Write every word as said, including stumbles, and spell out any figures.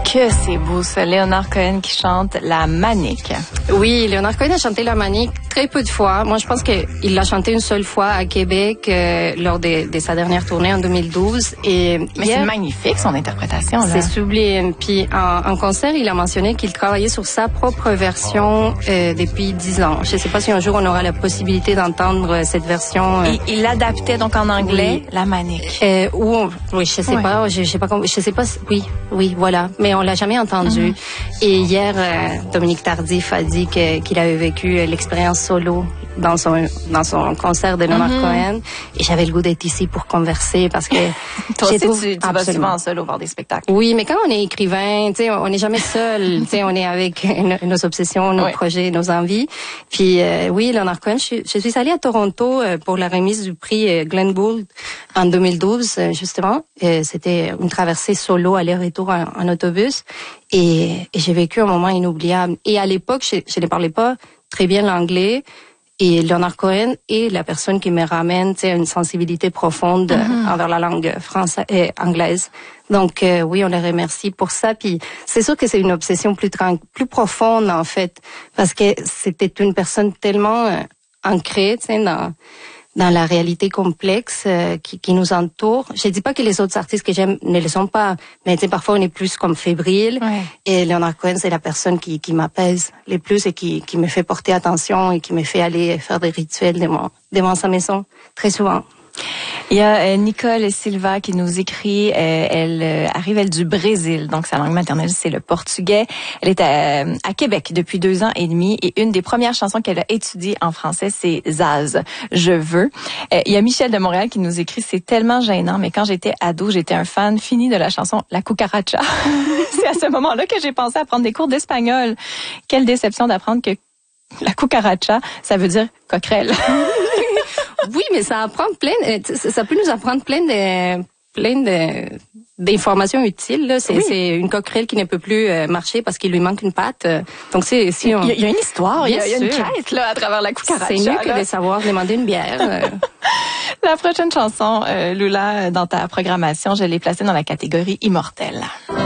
Que c'est beau ça, Leonard Cohen qui chante La Manique. Oui, Leonard Cohen a chanté La Manique très peu de fois. Moi, je pense qu'il l'a chanté une seule fois à Québec euh, lors de, de sa dernière tournée en deux mille douze. Et Mais hier, c'est magnifique son interprétation. Là. C'est sublime. Puis en, en concert, il a mentionné qu'il travaillait sur sa propre version euh, depuis dix ans. Je ne sais pas si un jour on aura la possibilité d'entendre cette version. Euh, Et il l'adaptait donc en anglais, oui. La Manique. Euh, ou on, oui, je sais ouais. pas, je, je sais pas, je sais pas. Oui, oui, voilà. Mais on l'a jamais entendu. Mm-hmm. Et hier, euh, Dominique Tardif a dit que, qu'il avait vécu l'expérience solo dans son dans son concert de Leonard mm-hmm. Cohen. Et j'avais le goût d'être ici pour converser parce que toi aussi trouve, tu, tu vas souvent en solo voir des spectacles. Oui, mais quand on est écrivain, tu sais, on n'est jamais seul. Tu sais, on est avec nos, nos obsessions, nos oui. projets, nos envies. Puis euh, oui, Leonard Cohen, je, je suis allée à Toronto euh, pour la remise du prix euh, Glenn Gould en deux mille douze, euh, justement. Euh, c'était une traversée solo aller-retour en, en autobus. Et, et j'ai vécu un moment inoubliable. Et à l'époque, je, je ne parlais pas très bien l'anglais. Et Leonard Cohen est la personne qui me ramène, tu sais, une sensibilité profonde mm-hmm. envers la langue française et anglaise. Donc euh, oui, on les remercie pour ça. Puis c'est sûr que c'est une obsession plus plus profonde en fait, parce que c'était une personne tellement euh, ancrée, tu sais, dans dans la réalité complexe euh, qui, qui nous entoure. Je dis pas que les autres artistes que j'aime ne le sont pas, mais tu sais, parfois on est plus comme fébrile. Ouais. Et Leonard Cohen, c'est la personne qui, qui m'apaise le plus et qui, qui me fait porter attention et qui me fait aller faire des rituels devant, devant sa maison, très souvent. Il y a euh, Nicole Silva qui nous écrit, euh, elle euh, arrive elle du Brésil, donc sa langue maternelle c'est le portugais. Elle est à, à Québec depuis deux ans et demi et une des premières chansons qu'elle a étudiées en français c'est Zaz, Je veux. Euh, il y a Michel de Montréal qui nous écrit, c'est tellement gênant, mais quand j'étais ado, j'étais un fan fini de la chanson La Cucaracha. C'est à ce moment-là que j'ai pensé à prendre des cours d'espagnol. Quelle déception d'apprendre que la cucaracha, ça veut dire coquerelle. Oui, mais ça apprend plein, ça peut nous apprendre plein de, plein de, d'informations utiles, là. C'est, oui. c'est une coquerelle qui ne peut plus marcher parce qu'il lui manque une patte. Donc, c'est, si on... Il y a, il y a une histoire, il y a, il y a une quête, là, à travers la cucaracha. C'est mieux que là. de savoir demander une bière. La prochaine chanson, euh, Lula, dans ta programmation, je l'ai placée dans la catégorie immortelle.